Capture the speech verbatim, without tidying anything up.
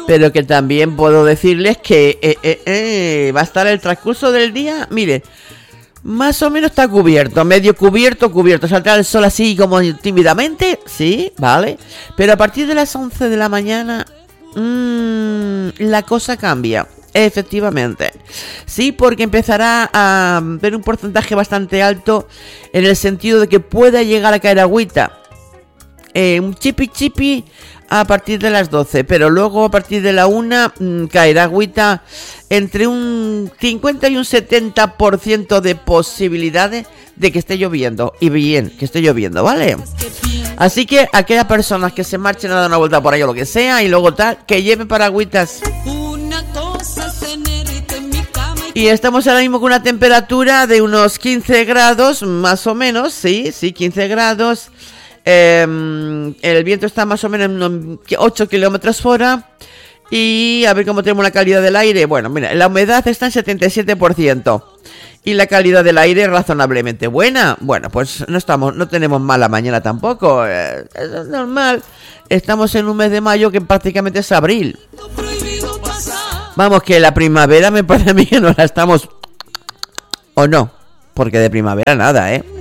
pero que también puedo decirles que eh, eh, eh, va a estar el transcurso del día, mire, más o menos está cubierto, medio cubierto, cubierto. Saldrá el sol así como tímidamente, sí, vale. Pero a partir de las once de la mañana, mmm, la cosa cambia, efectivamente. Sí, porque empezará a ver un porcentaje bastante alto en el sentido de que pueda llegar a caer agüita. Eh, un chipi chipi a partir de las doce, pero luego a partir de la una mmm, caerá agüita entre un cincuenta y un setenta por ciento de posibilidades de que esté lloviendo, y bien, que esté lloviendo, ¿vale? Así que aquellas personas que se marchen a dar una vuelta por ahí o lo que sea y luego tal, que lleven paragüitas. Y estamos ahora mismo con una temperatura de unos quince grados, más o menos, sí, sí, quince grados. Eh, el viento está más o menos en unos ocho kilómetros por hora. Y a ver cómo tenemos la calidad del aire. Bueno, mira, la humedad está en setenta y siete por ciento. Y la calidad del aire es razonablemente buena. Bueno, pues no estamos, no tenemos mala mañana tampoco. Eh, es normal. Estamos en un mes de mayo que prácticamente es abril. Vamos, que la primavera me parece a mí que no la estamos. ¿O no? Porque de primavera nada, ¿eh?